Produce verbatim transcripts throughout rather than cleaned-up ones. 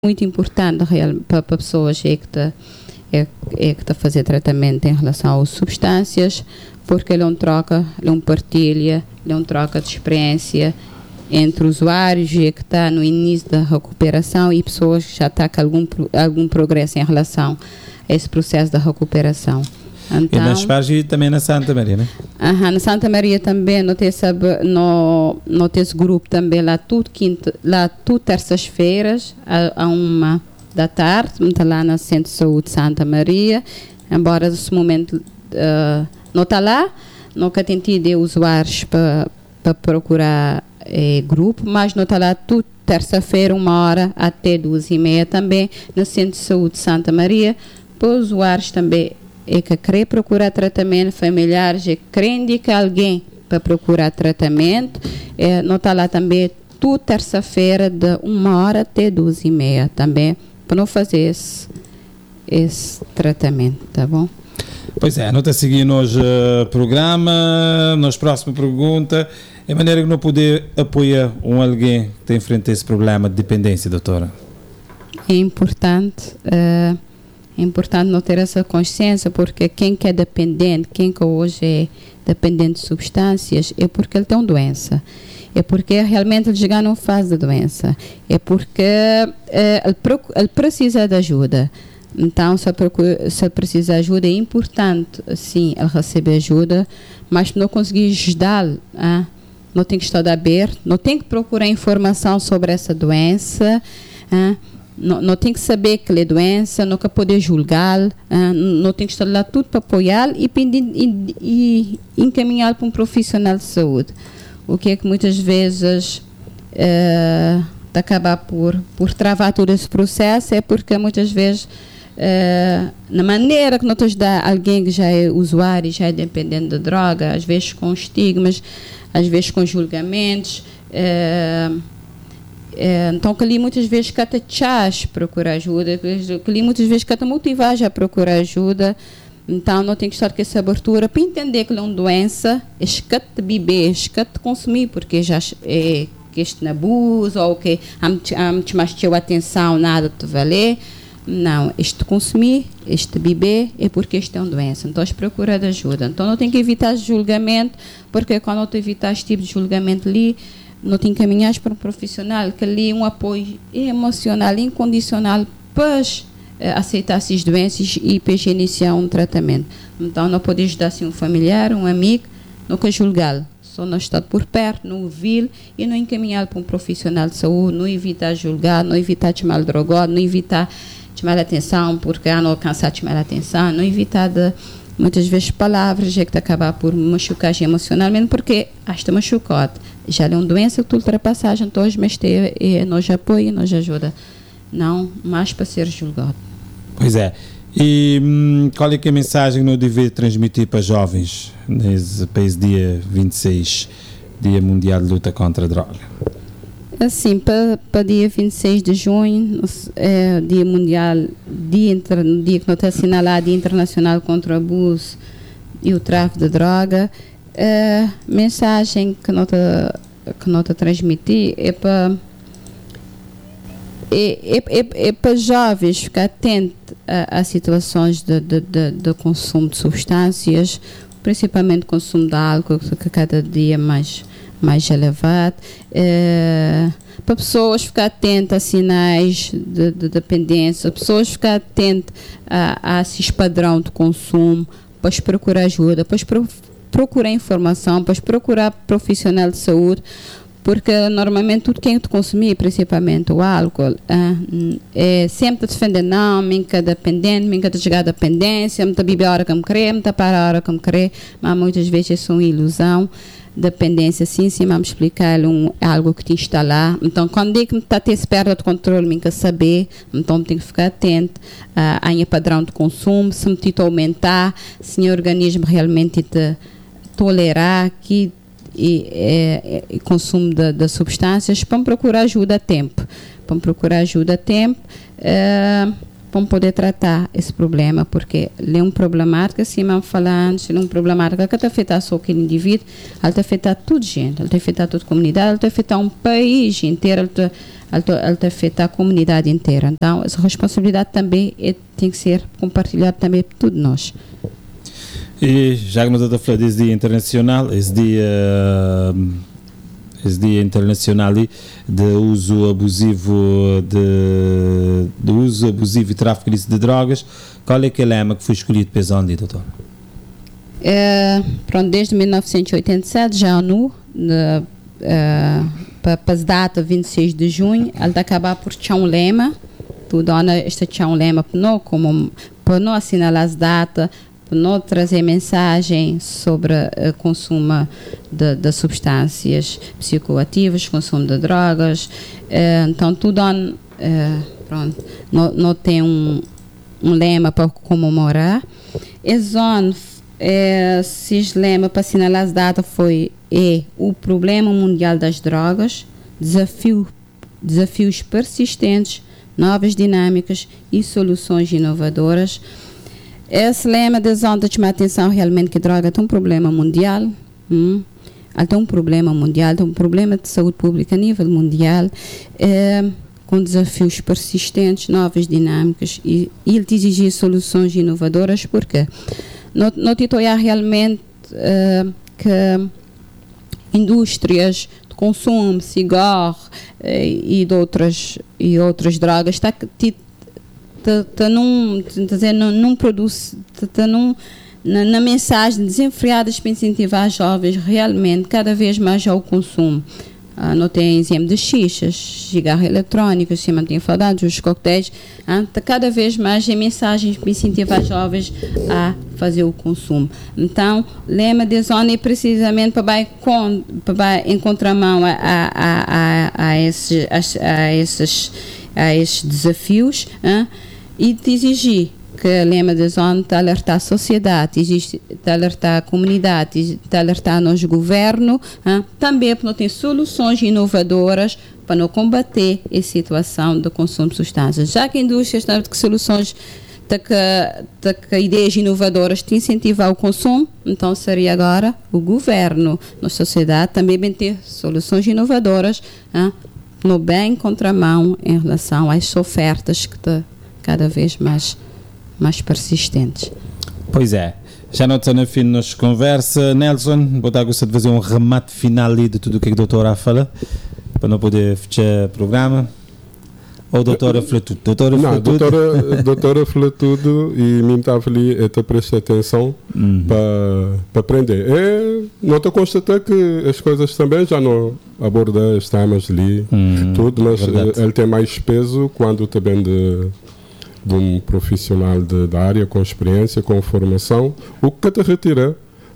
muito importante para pessoas é que está é, é que tá fazer tratamento em relação às substâncias, porque ele é um troca, ele é um partilha, ele é um troca de experiência entre usuários e que está no início da recuperação e pessoas que já estão com algum, algum progresso em relação a esse processo da recuperação. Então, e na Esparge e também na Santa Maria, né? Uh-huh, na Santa Maria também, não tem esse, no, no tem esse grupo também, lá tudo, quinta, lá tudo terças-feiras, a, a uma da tarde, está lá no Centro de Saúde Santa Maria, embora nesse momento uh, não está lá, nunca tem tido usuários para procurar eh, grupo, mas não está lá tudo terça-feira, uma hora até duas e meia também, no Centro de Saúde Santa Maria, para os usuários também é que querem procurar tratamento, familiares é que querem indicar alguém para procurar tratamento, é, não está lá também tudo terça-feira de uma hora até duas e meia também, para não fazer esse, esse tratamento, tá bom? Pois é, não está seguindo hoje o programa, nas próximas perguntas, é maneira que não poder apoiar um alguém que tem frente a esse problema de dependência, doutora? É importante... Uh, É importante não ter essa consciência, porque quem que é dependente, quem que hoje é dependente de substâncias, é porque ele tem uma doença. É porque realmente ele já não faz a doença. É porque é, ele, ele precisa de ajuda. Então, se ele, procura, se ele precisa de ajuda, é importante, sim, ele receber ajuda, mas não conseguir ajudá-lo, ah, não tem que estar aberto, não tem que procurar informação sobre essa doença, ah, Não, não tem que saber que ele é doença, nunca poder julgá-lo, uh, não tem que estar lá tudo para apoiá-lo e, e, e encaminhá-lo para um profissional de saúde. O que é que muitas vezes uh, acaba por, por travar todo esse processo é porque muitas vezes, uh, na maneira que não te ajudar alguém que já é usuário, já é dependente da droga, às vezes com estigmas, às vezes com julgamentos, uh, É, então, que ali muitas vezes que te chás procurar ajuda, que ali muitas vezes que te motivar a procurar ajuda. Então, não tem que estar com essa abertura para entender que é uma doença, é que te beber, é que te consumir, porque já é que este abuso ou que te mais te atenção, nada te valer. Não, este consumir, este beber é porque este é uma doença. Então, es procurar ajuda. Então, não tem que evitar julgamento, porque quando não te evitar esse tipo de julgamento ali, não te encaminhas para um profissional que lhe um apoio emocional incondicional para eh, aceitar essas doenças e para iniciar um tratamento. Então, não pode ajudar assim, um familiar, um amigo, nunca julgá-lo. Só não estar por perto, não ouvi-lo e não encaminhá-lo para um profissional de saúde, não evitar julgar, não evitar chamar drogado, não evitar chamar a atenção porque ah, não alcançar chamar a atenção, não evitar de muitas vezes palavras é que te acabar por machucar emocionalmente, porque esta machucou-te. Já é uma doença que tu ultrapassas, então mas te, e nos apoia e nos ajuda. Não mais para ser julgado. Pois é. E hum, qual é que é a mensagem que não deve transmitir para jovens nesse país dia vinte e seis, Dia Mundial de Luta contra a Droga? Assim, para, para dia vinte e seis de junho, é Dia Mundial, dia, inter, dia que não está assinalado, Dia Internacional contra o Abuso e o Tráfico de Droga, a mensagem que não está que não está transmitir é para é, é, é, é para jovens ficar atentos a, a situações de, de, de, de consumo de substâncias, principalmente consumo de álcool, que cada dia mais mais elevado, é, para pessoas ficar atentas a sinais de, de dependência, pessoas ficar atentas a, a esses padrão de consumo, para procurar ajuda, para pro, procurar informação, para procurar profissional de saúde, porque normalmente tudo quem te consumir, principalmente o álcool, é, é sempre te defender, não, minha dependente, minha te chegar a dependência, me beber a hora que me querer, me para a hora que me querer, mas muitas vezes é só uma ilusão. Dependência, sim, sim, vamos explicar um, algo que te instalar. Então, quando digo que está a ter esse perda de controle, me quer saber, então tem que ficar atento uh, a minha padrão de consumo, se me te aumentar, se o organismo realmente te tolerar que e, é, é, consumo de, de substâncias, para me procurar ajuda a tempo. Para me procurar ajuda a tempo. Uh, para poder tratar esse problema, porque ele é um problemática, assim, mas falando, ele é um problemática que está afetar só aquele indivíduo, ele está afetar toda gente, ele está afetar toda a comunidade, ele está afetar um país inteiro, ele está ele está afetar a comunidade inteira. Então, essa responsabilidade também é, tem que ser compartilhada também por todos nós. E já que nós estamos a falar desse dia internacional, esse dia, esse dia internacional de uso abusivo de, de uso abusivo e tráfico de drogas, qual é que é o lema que foi escolhido para esse ano, doutor? É, pronto, desde mil novecentos e oitenta e sete, já a ONU, uh, para a data vinte e seis de junho, ela está acabar por ter um lema, tu dona este tinha um lema para nós, como para não assinalar as datas, para não trazer mensagem sobre o consumo de, de substâncias psicoativas, consumo de drogas, uh, então tu dona, uh, pronto, não, não tem um, um lema para comemorar. Esse ano, uh, se lema para assinalar as datas foi é o problema mundial das drogas, desafio, desafios persistentes, novas dinâmicas e soluções inovadoras. Esse lema desonda de chamar atenção realmente que a droga tem um problema mundial, hum? Ela tem um problema mundial, tem um problema de saúde pública a nível mundial, é, com desafios persistentes, novas dinâmicas e, e ele exige soluções inovadoras, porque não, não te olhar realmente é, que indústrias de consumo, cigarro eh, e de outras e outras drogas está tá, tá num dizer não, não produz tá, tá num na, na mensagem desenfreadas para incentivar os jovens realmente cada vez mais ao consumo. Ah, não tem exemplo de xixas, cigarro eletrônico, se mantém falado, os coquetéis, ah, tá cada vez mais em mensagens para incentivar os jovens a fazer o consumo. Então, o lema da zona é precisamente para vai com, para em contramão a, a, a, a, a, esses, a, a, esses, a esses desafios, ah, e te exigir que o lema da zona está a alertar a sociedade, está a alertar a comunidade, está a alertar nosso governo, hein? Também para não ter soluções inovadoras para não combater a situação do consumo de substâncias. Já que a indústria está com soluções, está com ideias inovadoras de incentivar o consumo, então seria agora o governo, na sociedade, também bem ter soluções inovadoras, hein? No bem contramão em relação às ofertas que estão cada vez mais mais persistentes. Pois é. Já não está no fim da nossa conversa. Nelson, vou dar gosto de fazer um remate final ali de tudo o que a doutora fala, para não poder fechar o programa. Ou a doutora falou tudo? Doutora não, falou doutora, tudo? doutora falou tudo e mim estava ali a prestar atenção uhum. para, para aprender. É, não estou a constatar que as coisas também já não aborda os temas ali, uhum. tudo, mas verdade. Ele tem mais peso quando também de de um profissional de, da área com experiência, com formação, o que te retira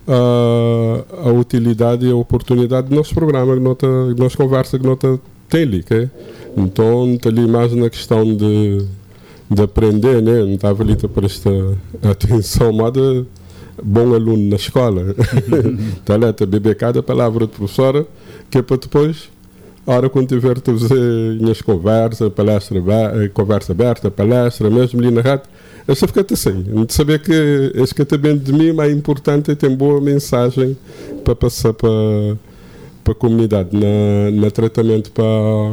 a, a utilidade e a oportunidade do nosso programa, da nossa conversa que nós tem ali. Okay? Então, está ali mais na questão de, de aprender, né? Não estava ali a prestar atenção, mas de bom aluno na escola. Está lá a beber cada palavra de professora, que é para depois a hora quando tiver a fazer minhas conversas, palestra, conversa aberta, palestra, mesmo ali na rádio, eu só fico assim, de saber que esse que também de mim é importante e tem boa mensagem para passar para, para a comunidade, na, na tratamento para,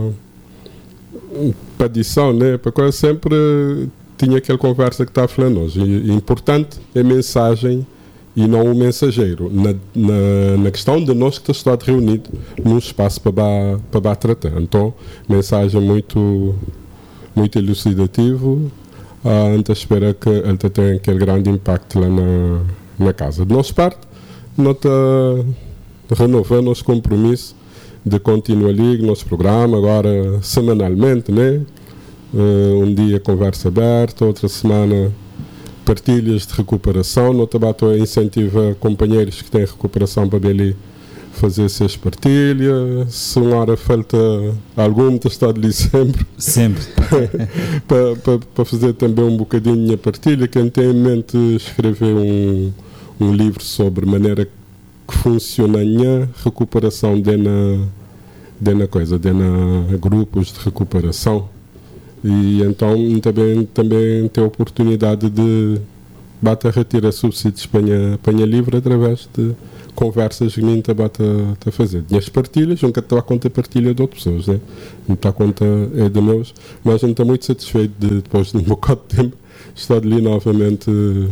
para adição, né? Porque eu sempre tinha aquela conversa que está falando hoje. E, e importante é mensagem e não o mensageiro, na, na, na questão de nós que estamos reunidos num espaço para, para tratar. Então, mensagem muito, muito elucidativo, a gente espera que ele tenha aquele grande impacto lá na, na casa. De nossa parte, nós renovamos nosso compromisso de continuar ali no nosso programa, agora semanalmente, né? Uh, um dia conversa aberta, outra semana partilhas de recuperação. No Tabato incentiva companheiros que têm recuperação para ali fazer essas partilhas. Se uma hora falta algum, está ali sempre. Sempre. para, para, para fazer também um bocadinho a partilha. Quem tem em mente escrever um, um livro sobre maneira que funciona a recuperação de na, de na coisa, de na grupos de recuperação. E então também, também tem a oportunidade de bata retirar subsídios para a livre através de conversas que me bata a fazer. E as partilhas, nunca estou a conta partilha de outras pessoas, né? Não está a conta é de meus, mas não estou muito satisfeito de, depois de um bocado de tempo, estar ali novamente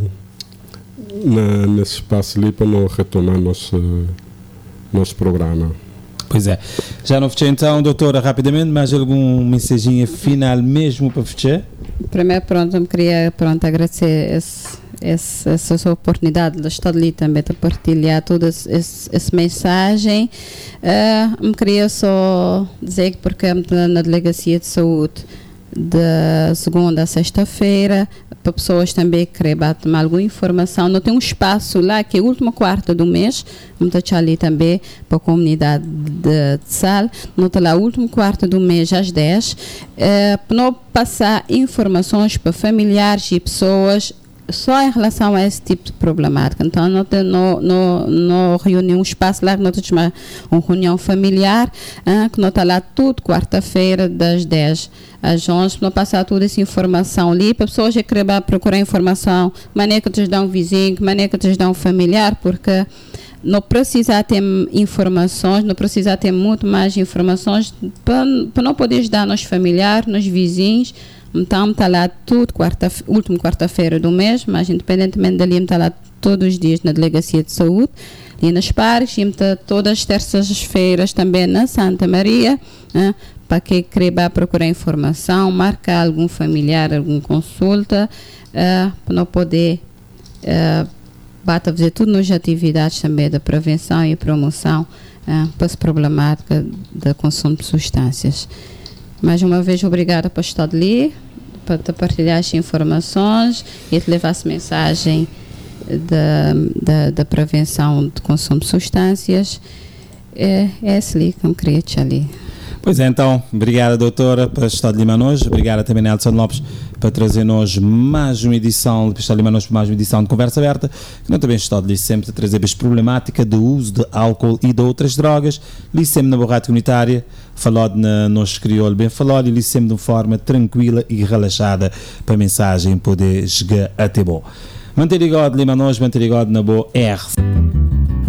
na, nesse espaço ali para não retomar nosso, nosso programa. Pois é. Já não fechei então, doutora, rapidamente, mais algum mensaginha final mesmo para fechar? Primeiro, pronto, eu queria pronto, agradecer esse, esse, essa oportunidade de estar ali também, de partilhar toda essa mensagem. Uh, eu queria só dizer que, porque na Delegacia de Saúde, de segunda a sexta-feira, para pessoas também que querem bater alguma informação, não tem um espaço lá que é a última quarta do mês, vamos estar ali também para a comunidade de, de Sal, não está lá a última quarta do mês às dez, eh, para não passar informações para familiares e pessoas só em relação a esse tipo de problemática. Então, não, tem, não, não, não reúne um espaço lá que nós temos uma, uma reunião familiar, hein, que não está lá tudo quarta-feira, das dez às onze, para não passar toda essa informação ali, para pessoas que querem procurar informação, maneira que te dá um vizinho, maneira que te dá um familiar, porque não precisa ter informações, não precisa ter muito mais informações para, para não poder dar nos familiares, nos vizinhos. Então, está lá tudo, quarta, última quarta-feira do mês, mas independentemente dali, está lá todos os dias na Delegacia de Saúde, ali nas parques, e está todas as terças-feiras também na Santa Maria, né, para quem querer procurar informação, marcar algum familiar, alguma consulta, uh, para não poder uh, bata fazer tudo nas atividades também da prevenção e promoção uh, para essa problemática do consumo de substâncias. Mais uma vez, obrigada por estar ali, para te partilhar as informações e te levar essa mensagem da, da, da prevenção de consumo de substâncias. É, é esse ali que eu queria te ali. Pois é, então, obrigada, doutora, por estar de Lima hoje. Obrigada também, Nelson Lopes, por trazer-nos mais uma edição, por estar de Lima hoje, mais uma edição de Conversa Aberta, que não também está ali sempre a trazer as problemáticas do uso de álcool e de outras drogas, ali sempre na borrada comunitária, falado na nosso crioulo bem falado, e ali sempre de uma forma tranquila e relaxada, para a mensagem poder chegar até bom. Manter ligado, Lima hoje, manter ligado na boa R.